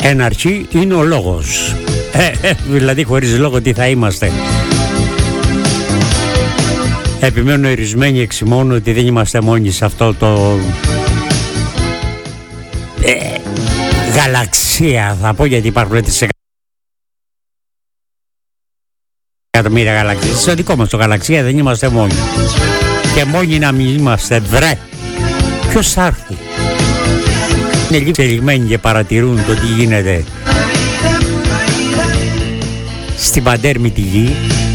Έναρξη είναι ο λόγος. Δηλαδή χωρίς λόγο τι θα είμαστε. Επιμένουν ορισμένοι εξημών ότι δεν είμαστε μόνοι σε αυτό το γαλαξία, θα πω, γιατί υπάρχουν τις εκατομμύρια γαλαξίες. Στο δικό μας το γαλαξία δεν είμαστε μόνοι. Και μόνοι να μην είμαστε, βρε, ποιος θα έρθει? Είναι λίγο εξελιγμένοι και παρατηρούν το τι γίνεται στην παντέρμητη γη.